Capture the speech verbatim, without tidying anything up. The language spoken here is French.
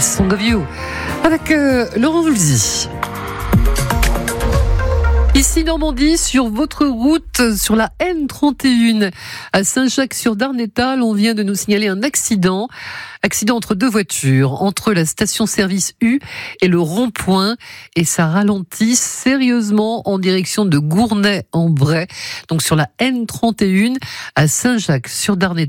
Song of You avec euh, Laurent Voulzy. Ici Normandie, sur votre route, sur la N trente et un, à Saint-Jacques-sur-Darnétal, on vient de nous signaler un accident. Accident entre deux voitures, entre la station-service U et le rond-point, et ça ralentit sérieusement en direction de Gournay-en-Bray, donc sur la N trente et un, à Saint-Jacques-sur-Darnétal.